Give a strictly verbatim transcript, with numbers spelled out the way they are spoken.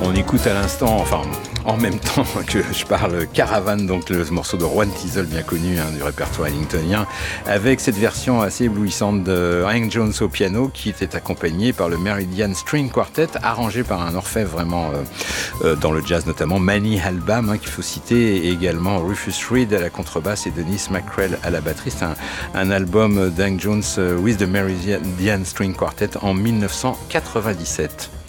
On écoute à l'instant, enfin en même temps que je parle, Caravan, donc le morceau de Juan Tisol bien connu hein, du répertoire ellingtonien, avec cette version assez éblouissante de Hank Jones au piano qui était accompagné par le Meridian String Quartet, arrangé par un orfèvre vraiment euh, euh, dans le jazz notamment, Manny Albam hein, qu'il faut citer, et également Rufus Reid à la contrebasse et Dennis McCrell à la batterie. C'est un, un album d'Hank Jones uh, with the Meridian String Quartet en dix-neuf cent quatre-vingt-dix-sept.